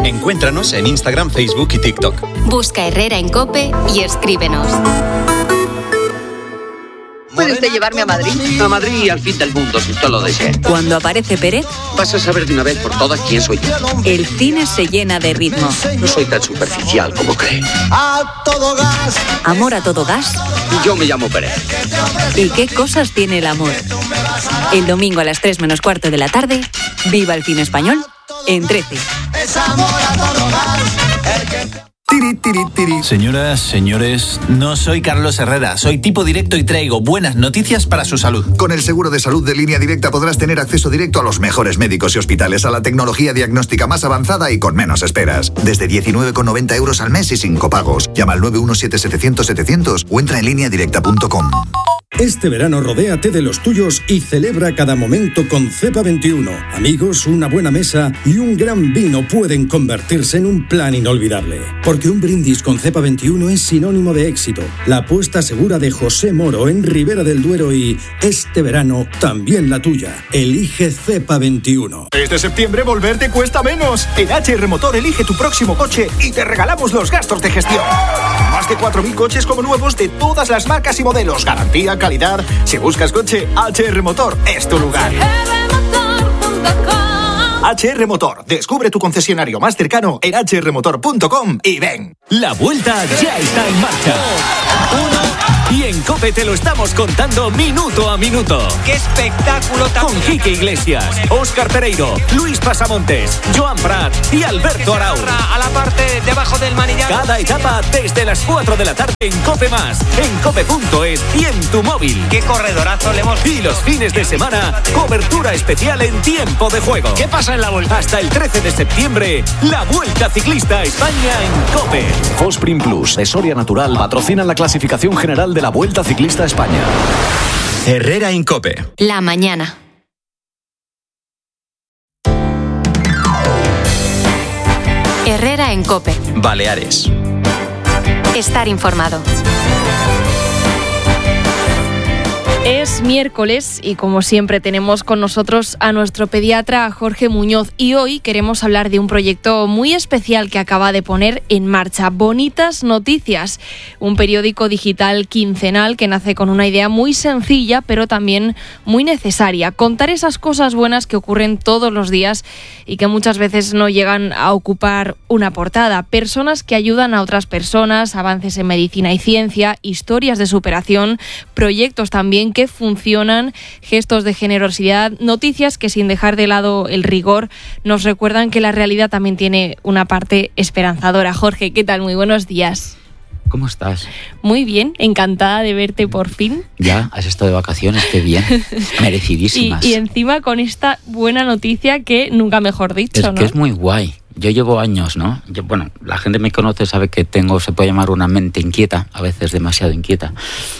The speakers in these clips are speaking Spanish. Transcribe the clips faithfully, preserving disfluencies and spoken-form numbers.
Encuéntranos en Instagram, Facebook y TikTok. Busca Herrera en COPE y escríbenos. ¿Puede usted llevarme a Madrid? A Madrid y al fin del mundo, si usted lo desea. Cuando aparece Pérez, vas a saber de una vez por todas quién soy yo. El cine se llena de ritmo. No soy tan superficial como cree. A todo gas. Amor a todo gas. Yo me llamo Pérez. ¿Y qué cosas tiene el amor? El domingo a las tres menos cuarto de la tarde, viva el cine español en trece. Es amor a todo gas. Tiri, tiri, tiri. Señoras, señores, no soy Carlos Herrera, soy tipo directo y traigo buenas noticias para su salud. Con el seguro de salud de Línea Directa podrás tener acceso directo a los mejores médicos y hospitales, a la tecnología diagnóstica más avanzada y con menos esperas. Desde diecinueve con noventa euros al mes y sin copagos. Llama al nueve uno siete setecientos setecientos o entra en línea directa punto com. Este verano rodéate de los tuyos y celebra cada momento con Cepa veintiuno. Amigos, una buena mesa y un gran vino pueden convertirse en un plan inolvidable. Porque un brindis con Cepa veintiuno es sinónimo de éxito. La apuesta segura de José Moro en Ribera del Duero y este verano también la tuya. Elige Cepa veintiuno. Este septiembre volverte cuesta menos. En H R Motor elige tu próximo coche y te regalamos los gastos de gestión. Más de cuatro mil coches como nuevos de todas las marcas y modelos. Garantía, calidad. Si buscas coche, H R Motor es tu lugar. H R Motor. Descubre tu concesionario más cercano en h r motor punto com y ven. La vuelta ya está en marcha. Uno. Y en COPE te lo estamos contando minuto a minuto. ¡Qué espectáculo tan... Con Quique Iglesias, Óscar Pereiro, Luis Pasamontes, Joan Prat y Alberto Arau. A la parte de abajo del manillar. Cada etapa desde las cuatro de la tarde en COPE Más, en cope punto es y en tu móvil. ¡Qué corredorazo le hemos... Y los fines de semana, cobertura especial en tiempo de juego. ¿Qué pasa en la vuelta? Hasta el trece de septiembre, la Vuelta Ciclista a España en COPE. Fosprin Plus de Soria Natural patrocina la clasificación general de la Vuelta Ciclista a España. Herrera en COPE. La mañana. Herrera en COPE. Baleares. Estar informado. Es miércoles y como siempre tenemos con nosotros a nuestro pediatra Jorge Muñoz y hoy queremos hablar de un proyecto muy especial que acaba de poner en marcha, Bonitas Noticias, un periódico digital quincenal que nace con una idea muy sencilla pero también muy necesaria, contar esas cosas buenas que ocurren todos los días y que muchas veces no llegan a ocupar una portada, personas que ayudan a otras personas, avances en medicina y ciencia, historias de superación, proyectos también que funcionan, gestos de generosidad, noticias que sin dejar de lado el rigor nos recuerdan que la realidad también tiene una parte esperanzadora. Jorge, ¿qué tal? Muy buenos días. ¿Cómo estás? Muy bien, encantada de verte por fin. Ya, has estado de vacaciones, qué bien, merecidísimas. Y, y encima con esta buena noticia que nunca mejor dicho, es ¿no? Que es muy guay. Yo llevo años, ¿no? Yo, bueno, la gente me conoce, sabe que tengo, se puede llamar una mente inquieta, a veces demasiado inquieta,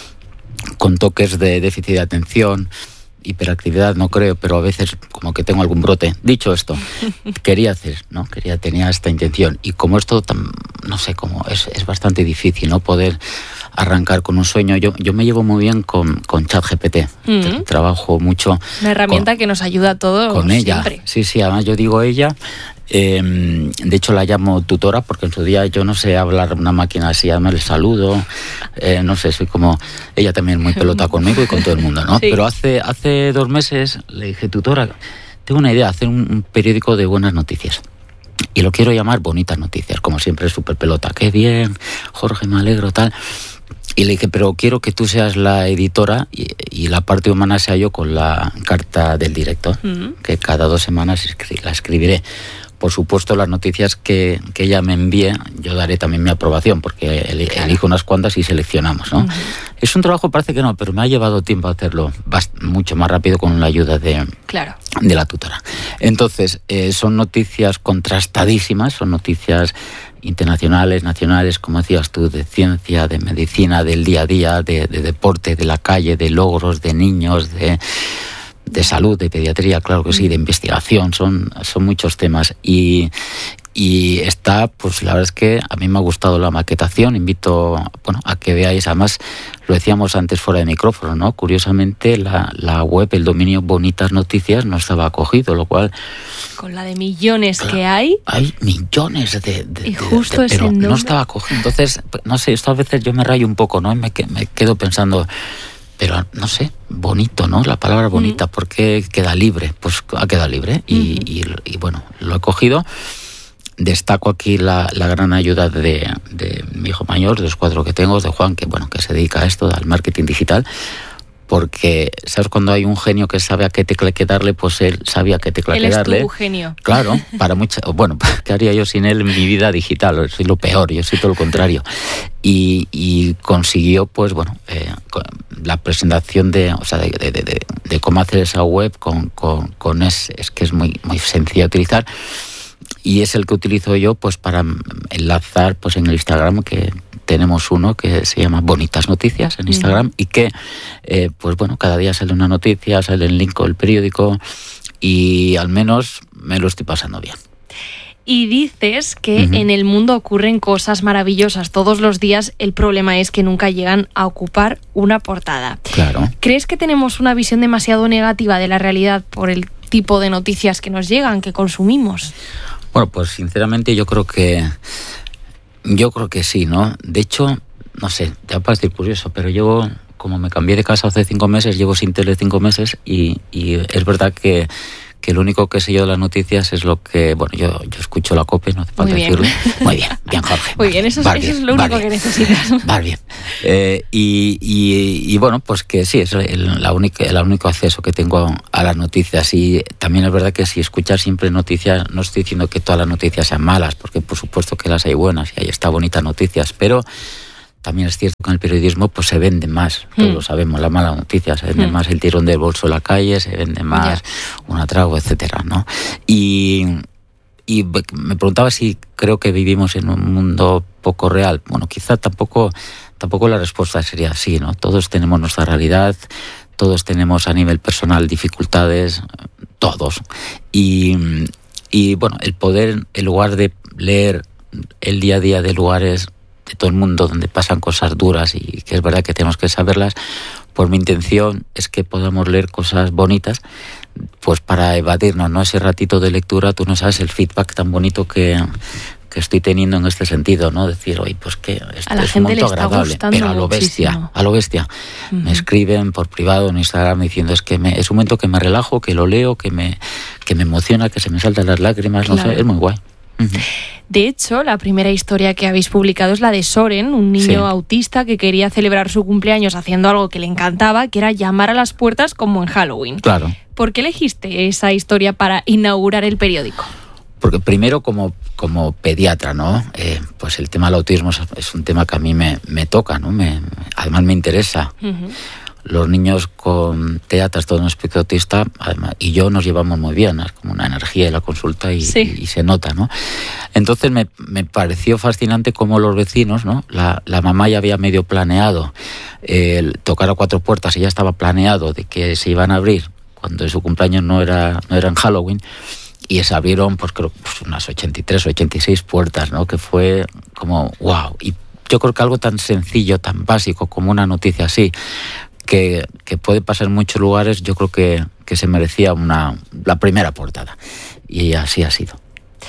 con toques de déficit de atención, hiperactividad, no creo, pero a veces como que tengo algún brote. Dicho esto, quería hacer, ¿no? Quería, tenía esta intención. Y como esto, no sé, como es, es bastante difícil, ¿no? Poder arrancar con un sueño. Yo, yo me llevo muy bien con, con ChatGPT. Mm-hmm. Trabajo mucho. Una herramienta con, que nos ayuda a todos con ella. Siempre. Sí, sí, además yo digo ella. Eh, de hecho la llamo tutora porque en su día yo no sé hablar una máquina así, además le saludo, eh, no sé, soy como ella también muy pelota conmigo y con todo el mundo, ¿no? Sí. Pero hace, hace dos meses le dije, tutora, tengo una idea, hacer un, un periódico de buenas noticias. Y lo quiero llamar Bonitas Noticias, como siempre, súper pelota. Qué bien, Jorge, me alegro, tal. Y le dije, pero quiero que tú seas la editora y, y la parte humana sea yo con la carta del director, uh-huh. que cada dos semanas escri- la escribiré. Por supuesto, las noticias que, que ella me envíe, yo daré también mi aprobación, porque el, claro. elijo unas cuantas y seleccionamos, ¿no? Uh-huh. Es un trabajo, parece que no, pero me ha llevado tiempo hacerlo bast- mucho más rápido con la ayuda de, claro. de la tutora. Entonces, eh, son noticias contrastadísimas, son noticias internacionales, nacionales, como decías tú, de ciencia, de medicina, del día a día, de, de deporte, de la calle, de logros, de niños, de... de salud, de pediatría, claro que sí, de investigación, son, son muchos temas. Y, y está, pues la verdad es que a mí me ha gustado la maquetación. Invito, bueno, a que veáis. Además, lo decíamos antes fuera de micrófono, ¿no? Curiosamente, la, la web, el dominio Bonitas Noticias no estaba acogido, lo cual... Con la de millones claro, que hay... Hay millones de... de y justo de, de, ese pero nombre... no estaba acogido. Entonces, no sé, esto a veces yo me rayo un poco, ¿no? Y me, me quedo pensando... Pero, no sé, bonito, ¿no? La palabra bonita, mm. ¿por qué queda libre? Pues ha quedado libre y, mm. y, y bueno, lo he cogido. Destaco aquí la, la gran ayuda de, de mi hijo mayor, de los cuatro que tengo, de Juan, que bueno, que se dedica a esto, al marketing digital, porque, ¿sabes? Cuando hay un genio que sabe a qué tecla que darle, pues él sabía a qué tecla que darle. Él es tu genio. Claro, para mucha, bueno, ¿qué haría yo sin él en mi vida digital? Soy lo peor, yo soy todo lo contrario. Y, y consiguió, pues bueno, eh, la presentación de, o sea, de, de, de, de cómo hacer esa web con, con, con es, es que es muy, muy sencilla de utilizar. Y es el que utilizo yo pues para enlazar pues en el Instagram, que tenemos uno que se llama Bonitas Noticias en Instagram, mm. y que eh, pues bueno, cada día sale una noticia, sale el link del periódico y al menos me lo estoy pasando bien. Y dices que uh-huh. en el mundo ocurren cosas maravillosas todos los días, el problema es que nunca llegan a ocupar una portada. Claro. ¿Crees que tenemos una visión demasiado negativa de la realidad por el tipo de noticias que nos llegan, que consumimos? Bueno, pues sinceramente yo creo que yo creo que sí, ¿no? De hecho, no sé, te va a parecer curioso, pero yo, como me cambié de casa hace cinco meses, llevo sin tele cinco meses y, y es verdad que que lo único que sé yo de las noticias es lo que, bueno, yo, yo escucho la COPE, no hace falta Muy decirlo. Muy bien, bien, Jorge. Muy bien, eso, es, eso es lo único que necesitas. Va bien. Eh, y, y, y bueno, pues que sí, es el, la única, el único acceso que tengo a las noticias. Y también es verdad que si escuchas siempre noticias, no estoy diciendo que todas las noticias sean malas, porque por supuesto que las hay buenas y ahí está bonitas noticias, pero también es cierto que en el periodismo pues se vende más, todos mm. lo sabemos, la mala noticia, se vende mm. más el tirón del bolso en la calle, se vende más yeah. un atrago, etcétera, ¿no? Y, y me preguntaba si creo que vivimos en un mundo poco real. Bueno, quizá tampoco, tampoco la respuesta sería sí, ¿no? Todos tenemos nuestra realidad, todos tenemos a nivel personal dificultades, todos. Y, y bueno, el poder, en lugar de leer el día a día de lugares de todo el mundo donde pasan cosas duras y que es verdad que tenemos que saberlas, pues mi intención es que podamos leer cosas bonitas, pues para evadirnos, ¿no? Ese ratito de lectura, tú no sabes el feedback tan bonito que, que estoy teniendo en este sentido, ¿no? Decir, oye, pues que esto es un momento agradable, pero a lo bestia, muchísimo. a lo bestia. Uh-huh. Me escriben por privado en Instagram diciendo es que me, es un momento que me relajo, que lo leo, que me, que me emociona, que se me saltan las lágrimas, claro. no sé, es muy guay. Uh-huh. De hecho, la primera historia que habéis publicado es la de Soren, un niño sí. autista que quería celebrar su cumpleaños haciendo algo que le encantaba, que era llamar a las puertas como en Halloween. Claro. ¿Por qué elegiste esa historia para inaugurar el periódico? Porque primero como, como pediatra, ¿no? Eh, pues el tema del autismo es, es un tema que a mí me, me toca, ¿no? Me, además me interesa. Uh-huh. Los niños con T E A, trastorno del espectro autista, además, y yo nos llevamos muy bien, es como una energía en la consulta y, sí. y, y se nota, ¿no? Entonces me, me pareció fascinante cómo los vecinos, ¿no? La, la mamá ya había medio planeado eh, tocar a cuatro puertas y ya estaba planeado de que se iban a abrir cuando su cumpleaños no era, no era en Halloween. Y se abrieron, pues creo, pues unas ochenta y tres, ochenta y seis puertas, ¿no? Que fue como, wow. Y yo creo que algo tan sencillo, tan básico como una noticia así, que, que puede pasar en muchos lugares, yo creo que, que se merecía una, la primera portada. Y así ha sido.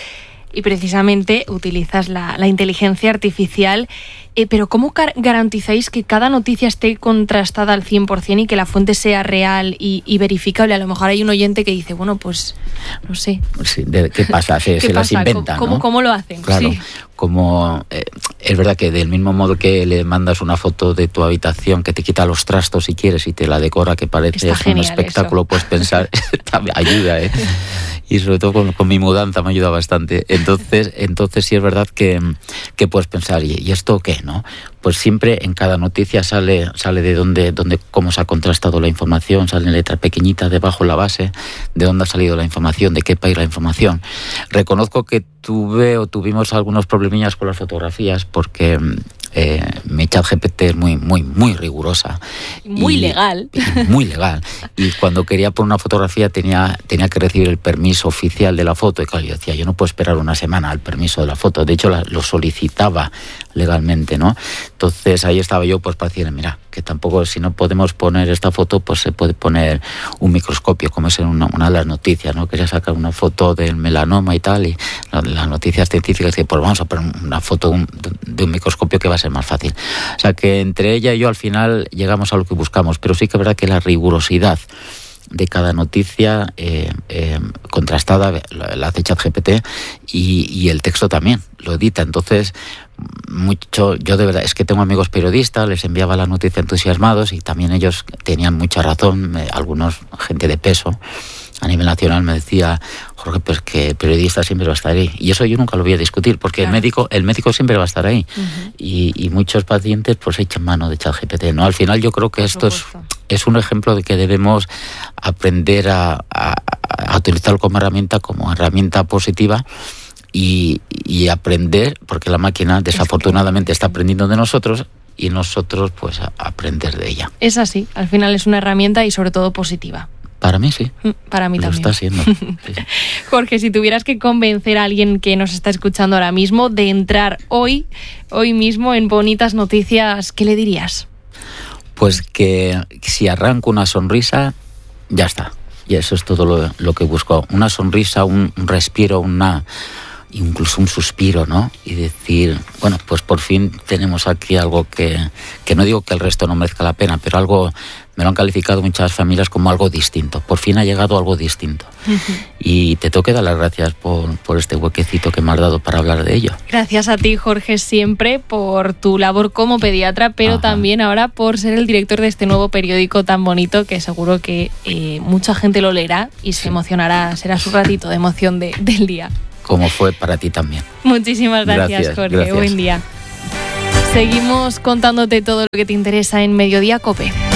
Y precisamente utilizas la, la inteligencia artificial, eh, pero ¿cómo car- garantizáis que cada noticia esté contrastada al cien por ciento y que la fuente sea real y, y verificable? A lo mejor hay un oyente que dice, bueno, pues no sé. Sí, de, ¿qué pasa? Se, ¿Qué se pasa? las inventan, ¿Cómo, ¿no? ¿Cómo lo hacen? Claro, sí. como eh, es verdad que del mismo modo que le mandas una foto de tu habitación que te quita los trastos si quieres y te la decora que parece es un espectáculo, eso. Puedes pensar, ayuda, ¿eh? Y sobre todo con, con mi mudanza me ayuda bastante. Entonces, entonces sí es verdad que, que puedes pensar, ¿y, ¿y esto qué, no? Pues siempre en cada noticia sale, sale de dónde, dónde, cómo se ha contrastado la información, sale en letra pequeñita debajo la base, de dónde ha salido la información, de qué país la información. Reconozco que tuve o tuvimos algunos problemillas con las fotografías porque Eh, mi ChatGPT es muy, muy, muy rigurosa. Muy y, legal. Y muy legal. Y cuando quería poner una fotografía tenía, tenía que recibir el permiso oficial de la foto. Y claro, yo decía, yo no puedo esperar una semana al permiso de la foto. De hecho, la, lo solicitaba legalmente, ¿no? Entonces ahí estaba yo pues para decir, mira, que tampoco, si no podemos poner esta foto, pues se puede poner un microscopio, como es en una, una de las noticias, ¿no? Quería sacar una foto del melanoma y tal, y las noticias científicas que pues vamos a poner una foto un, de un microscopio que va a ser más fácil. O sea que entre ella y yo al final llegamos a lo que buscamos, pero sí que es verdad que la rigurosidad de cada noticia eh, eh, contrastada la hace ChatGPT y, y el texto también lo edita. Entonces mucho, yo de verdad es que tengo amigos periodistas, les enviaba la noticia entusiasmados y también ellos tenían mucha razón. Me, algunos, gente de peso a nivel nacional, me decía, Jorge, pues que periodista siempre va a estar ahí. Y eso yo nunca lo voy a discutir, porque claro, el médico el médico siempre va a estar ahí. Uh-huh. y, y muchos pacientes pues echan mano de ChatGPT, ¿no? Al final yo creo que Por esto es, es un ejemplo de que debemos aprender a, a, a utilizarlo como herramienta, como herramienta positiva. Y, y aprender, porque la máquina desafortunadamente está aprendiendo de nosotros y nosotros pues a aprender de ella. Es así, al final es una herramienta y sobre todo positiva. Para mí sí. Para mí lo también. Lo está siendo. Sí. Jorge, si tuvieras que convencer a alguien que nos está escuchando ahora mismo de entrar hoy, hoy mismo en Bonitas Noticias, ¿qué le dirías? Pues que si arranco una sonrisa, ya está. Y eso es todo lo, lo que busco. Una sonrisa, un, un respiro, una... incluso un suspiro, ¿no? Y decir, bueno, pues por fin tenemos aquí algo que, que no digo que el resto no merezca la pena, pero algo, me lo han calificado muchas familias como algo distinto. Por fin ha llegado algo distinto. Uh-huh. Y te tengo que dar las gracias por, por este huequecito que me has dado para hablar de ello. Gracias a ti, Jorge, siempre por tu labor como pediatra, pero Ajá. también ahora por ser el director de este nuevo periódico tan bonito que seguro que eh, mucha gente lo leerá y se emocionará, será su ratito de emoción de, del día. Como fue para ti también. Muchísimas gracias, gracias Jorge. Gracias. Buen día. Seguimos contándote todo lo que te interesa en Mediodía COPE.